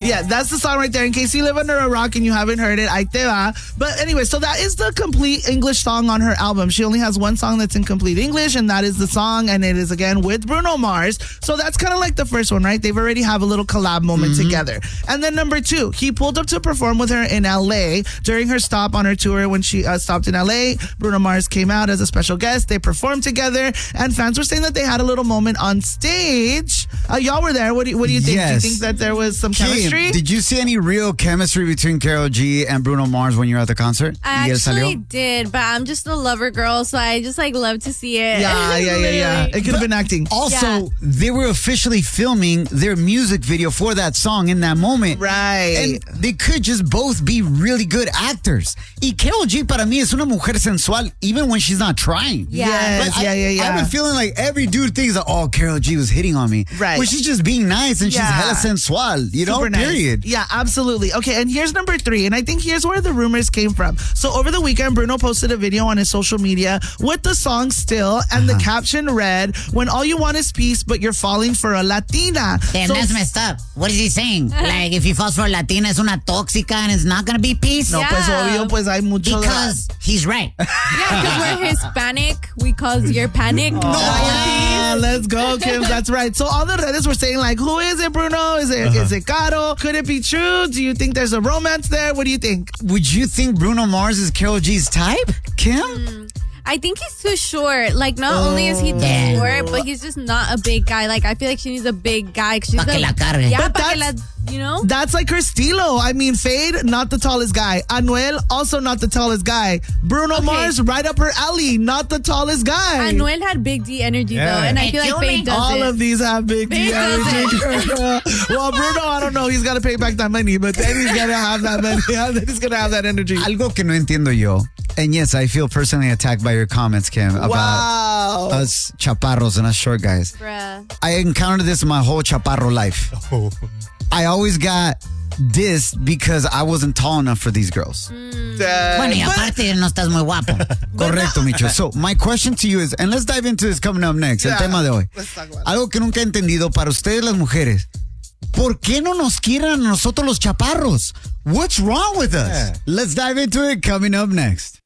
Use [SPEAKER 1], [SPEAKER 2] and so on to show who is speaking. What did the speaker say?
[SPEAKER 1] Yeah, that's the song right there. In case you live under a rock and you haven't heard it, ahí te va. But anyway, so that is the complete English song on her album. She only has one song that's in complete English, and that is the song, and it is again with Bruno Mars. So that's kind of like the first one, right? They've already have a little collab moment together. And then number 2, he pulled up to perform with her in LA during her stop on her tour. When she stopped in LA, Bruno Mars came out as a special guest. They performed together, and fans were saying that they had a little moment on stage. Y'all were there. What do you think?
[SPEAKER 2] Yes.
[SPEAKER 1] Do you think that there was some chemistry?
[SPEAKER 2] Did you see any real chemistry between Karol G and Bruno Mars when you were at the concert?
[SPEAKER 3] I actually did, but I'm just a lover girl, so I just love to see it.
[SPEAKER 1] Yeah. It could have been acting.
[SPEAKER 2] Also, they were officially filming their music video for that song in that moment.
[SPEAKER 1] Right.
[SPEAKER 2] And they could just both be really good actors. Y Karol G para mí es una mujer sensual even when she's not trying.
[SPEAKER 1] Yes,
[SPEAKER 2] Like,
[SPEAKER 1] yeah.
[SPEAKER 2] I've been feeling like every dude thinks, oh, Karol G was hitting on me.
[SPEAKER 1] Right.
[SPEAKER 2] Well, she's just being nice and she's hella sensual, you know,
[SPEAKER 1] Super nice.
[SPEAKER 2] period.
[SPEAKER 1] Yeah, absolutely. Okay, and here's number 3, and I think here's where the rumors came from. So over the weekend, Bruno posted a video on his social media with the song Still, and the caption read, when all you want is peace, but you're falling for a Latina.
[SPEAKER 4] Damn, that's messed up. What is he saying? Like, if he falls for a Latina, es una tóxica and it's not going to be peace?
[SPEAKER 1] No, pues obvio, pues hay mucho.
[SPEAKER 4] Because he's right.
[SPEAKER 3] Yeah, because we're Hispanic. We cause your panic.
[SPEAKER 1] Let's go, Kim. That's right. So all the Reddits were saying, like, who is it, Bruno? Is it Caro? Could it be true? Do you think there's a romance there? What do you think?
[SPEAKER 2] Would you think Bruno Mars is Karol G's type, Kim?
[SPEAKER 3] I think he's too short. Like, not only is he too short, but he's just not a big guy. Like, I feel like she needs a big guy. She's
[SPEAKER 4] Pa' que la cargue.
[SPEAKER 3] Yeah,
[SPEAKER 1] But
[SPEAKER 3] pa' que la, you know?
[SPEAKER 1] That's like her stilo. I mean, Fade, not the tallest guy. Anuel, also not the tallest guy. Bruno Mars, right up her alley, not the tallest guy.
[SPEAKER 3] Anuel had big D energy, though. And I feel like Fade does
[SPEAKER 1] All
[SPEAKER 3] it.
[SPEAKER 1] of these have big D energy. Well, Bruno, I don't know. He's got to pay back that money, but then he's going to have that money. He's going to have that energy.
[SPEAKER 2] Algo que no entiendo yo. And yes, I feel personally attacked by your comments, Kim, about us chaparros and us short guys.
[SPEAKER 3] Bruh.
[SPEAKER 2] I encountered this in my whole chaparro life. I always got dissed because I wasn't tall enough for these girls.
[SPEAKER 4] Bueno, y aparte no estás muy guapo.
[SPEAKER 2] Correcto, Micho. So, my question to you is, and let's dive into this coming up next, el tema de hoy.
[SPEAKER 1] Let's talk about it.
[SPEAKER 2] Algo que nunca he entendido para ustedes las mujeres. ¿Por qué no nos quieren a nosotros los chaparros? What's wrong with us? Let's dive into it coming up next.